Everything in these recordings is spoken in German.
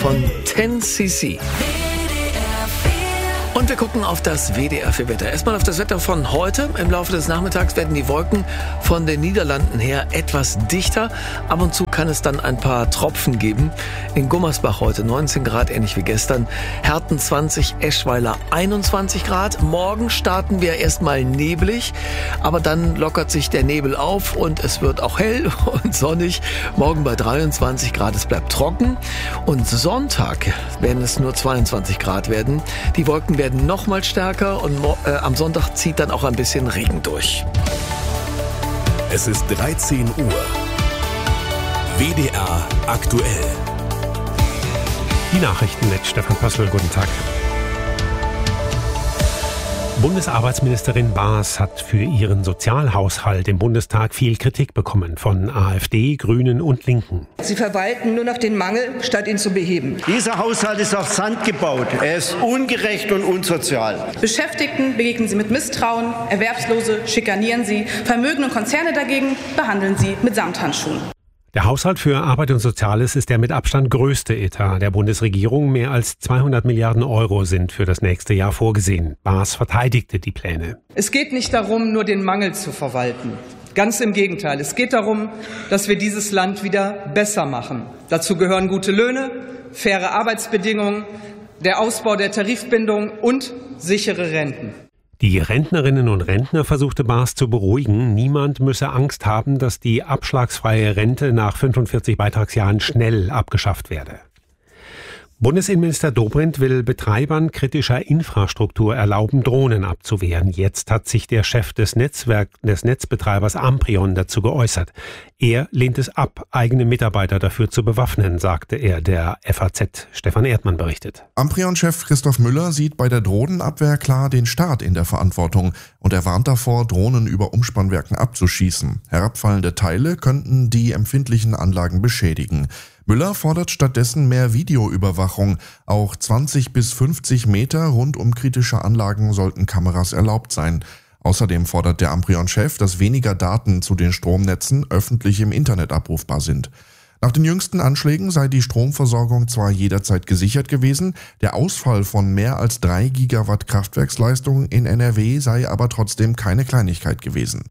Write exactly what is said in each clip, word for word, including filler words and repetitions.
von zehn C C. Und wir gucken auf das W D R vier Wetter. Erstmal auf das Wetter von heute. Im Laufe des Nachmittags werden die Wolken von den Niederlanden her etwas dichter. Ab und zu kann es dann ein paar Tropfen geben. In Gummersbach heute neunzehn Grad, ähnlich wie gestern. Herten zwanzig, Eschweiler einundzwanzig Grad. Morgen starten wir erstmal neblig, aber dann lockert sich der Nebel auf und es wird auch hell und sonnig. Morgen bei dreiundzwanzig Grad, es bleibt trocken. Und Sonntag werden es nur zweiundzwanzig Grad werden. Die Wolken werden noch mal stärker und äh, am Sonntag zieht dann auch ein bisschen Regen durch. Es ist dreizehn Uhr. W D R aktuell. Die Nachrichten mit Stefan Pössl. Guten Tag. Bundesarbeitsministerin Baas hat für ihren Sozialhaushalt im Bundestag viel Kritik bekommen von AfD, Grünen und Linken. Sie verwalten nur noch den Mangel, statt ihn zu beheben. Dieser Haushalt ist auf Sand gebaut. Er ist ungerecht und unsozial. Beschäftigten begegnen Sie mit Misstrauen, Erwerbslose schikanieren Sie, Vermögen und Konzerne dagegen behandeln Sie mit Samthandschuhen. Der Haushalt für Arbeit und Soziales ist der mit Abstand größte Etat der Bundesregierung. Mehr als zweihundert Milliarden Euro sind für das nächste Jahr vorgesehen. Baas verteidigte die Pläne. Es geht nicht darum, nur den Mangel zu verwalten. Ganz im Gegenteil. Es geht darum, dass wir dieses Land wieder besser machen. Dazu gehören gute Löhne, faire Arbeitsbedingungen, der Ausbau der Tarifbindung und sichere Renten. Die Rentnerinnen und Rentner versuchte Baas zu beruhigen. Niemand müsse Angst haben, dass die abschlagsfreie Rente nach fünfundvierzig Beitragsjahren schnell abgeschafft werde. Bundesinnenminister Dobrindt will Betreibern kritischer Infrastruktur erlauben, Drohnen abzuwehren. Jetzt hat sich der Chef des Netzwerk, des Netzbetreibers Amprion dazu geäußert. Er lehnt es ab, eigene Mitarbeiter dafür zu bewaffnen, sagte er der F A Z. Stefan Erdmann berichtet. Amprion-Chef Christoph Müller sieht bei der Drohnenabwehr klar den Staat in der Verantwortung und er warnt davor, Drohnen über Umspannwerken abzuschießen. Herabfallende Teile könnten die empfindlichen Anlagen beschädigen. Müller fordert stattdessen mehr Videoüberwachung. Auch zwanzig bis fünfzig Meter rund um kritische Anlagen sollten Kameras erlaubt sein. Außerdem fordert der Amprion-Chef, dass weniger Daten zu den Stromnetzen öffentlich im Internet abrufbar sind. Nach den jüngsten Anschlägen sei die Stromversorgung zwar jederzeit gesichert gewesen, der Ausfall von mehr als drei Gigawatt Kraftwerksleistung in N R W sei aber trotzdem keine Kleinigkeit gewesen.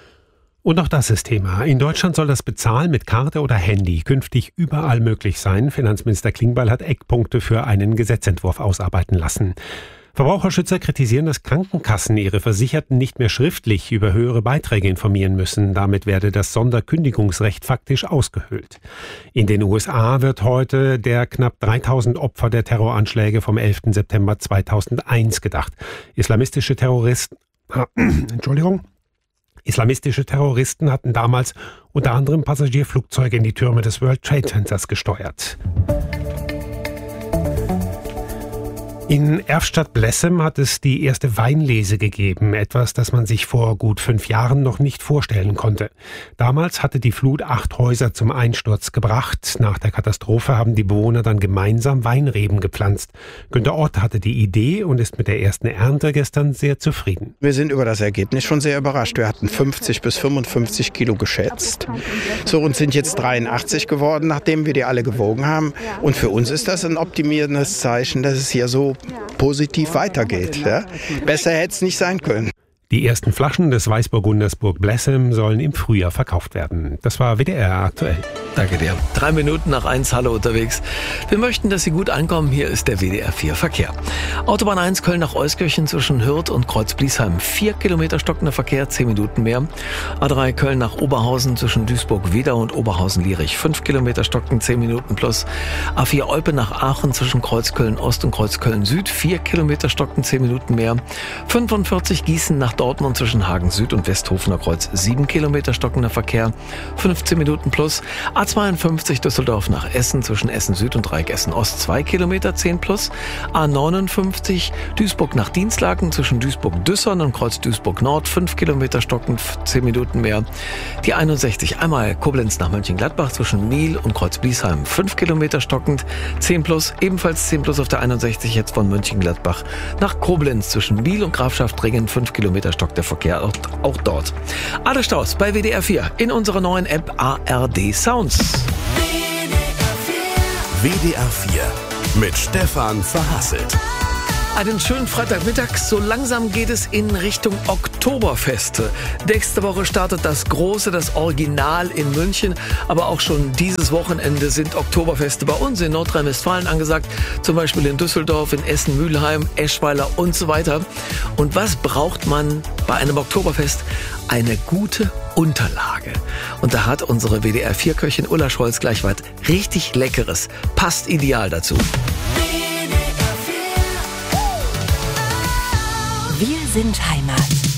Und auch das ist Thema. In Deutschland soll das Bezahlen mit Karte oder Handy künftig überall möglich sein. Finanzminister Klingbeil hat Eckpunkte für einen Gesetzentwurf ausarbeiten lassen. Verbraucherschützer kritisieren, dass Krankenkassen ihre Versicherten nicht mehr schriftlich über höhere Beiträge informieren müssen. Damit werde das Sonderkündigungsrecht faktisch ausgehöhlt. In den U S A wird heute der knapp dreitausend Opfer der Terroranschläge vom elften September zweitausendeins gedacht. Islamistische Terroristen, äh, Entschuldigung. Islamistische Terroristen hatten damals unter anderem Passagierflugzeuge in die Türme des World Trade Centers gesteuert. In Erftstadt-Blessem hat es die erste Weinlese gegeben, etwas, das man sich vor gut fünf Jahren noch nicht vorstellen konnte. Damals hatte die Flut acht Häuser zum Einsturz gebracht. Nach der Katastrophe haben die Bewohner dann gemeinsam Weinreben gepflanzt. Günter Ott hatte die Idee und ist mit der ersten Ernte gestern sehr zufrieden. Wir sind über das Ergebnis schon sehr überrascht. Wir hatten fünfzig bis fünfundfünfzig Kilo geschätzt. So, und sind jetzt dreiundachtzig geworden, nachdem wir die alle gewogen haben. Und für uns ist das ein optimierendes Zeichen, dass es hier so positiv weitergeht. Ja? Besser hätte es nicht sein können. Die ersten Flaschen des Weißburgunders Burg Blessem sollen im Frühjahr verkauft werden. Das war W D R aktuell. Danke dir. Drei Minuten nach eins, hallo unterwegs. Wir möchten, dass Sie gut ankommen. Hier ist der W D R vier Verkehr. Autobahn eins Köln nach Euskirchen zwischen Hürth und Kreuz-Bliesheim. Vier Kilometer stockender Verkehr, zehn Minuten mehr. A drei Köln nach Oberhausen zwischen Duisburg-Wedau und Oberhausen-Lierich. Fünf Kilometer stocken, zehn Minuten plus. A vier Olpe nach Aachen zwischen Kreuzköln-Ost und Kreuzköln-Süd. Vier Kilometer stocken, zehn Minuten mehr. fünfundvierzig Gießen nach Dortmund zwischen Hagen Süd und Westhofener Kreuz. Sieben Kilometer stockender Verkehr, fünfzehn Minuten plus. A zweiundfünfzig Düsseldorf nach Essen zwischen Essen Süd und Dreieck Essen Ost. Zwei Kilometer, zehn plus. A neunundfünfzig Duisburg nach Dienstlaken zwischen Duisburg-Düssern und Kreuz Duisburg Nord. Fünf Kilometer stockend, zehn Minuten mehr. Die einundsechzig einmal Koblenz nach Mönchengladbach zwischen Miel und Kreuz Bliesheim. Fünf Kilometer stockend, zehn plus. Ebenfalls zehn plus auf der einundsechzig jetzt von Mönchengladbach nach Koblenz zwischen Miel und Grafschaft-Ringen. Fünf Kilometer stockt der Verkehr auch, auch dort. Alle Staus bei W D R vier in unserer neuen App A R D Sounds. W D R vier mit Stefan Verhasselt. Einen schönen Freitagmittag. So langsam geht es in Richtung Oktoberfeste. Nächste Woche startet das große, das Original in München. Aber auch schon dieses Wochenende sind Oktoberfeste bei uns in Nordrhein-Westfalen angesagt. Zum Beispiel in Düsseldorf, in Essen, Mülheim, Eschweiler und so weiter. Und was braucht man bei einem Oktoberfest? Eine gute Unterlage. Und da hat unsere W D R vier Köchin Ulla Scholz gleich was richtig Leckeres. Passt ideal dazu. Wir sind Heimat.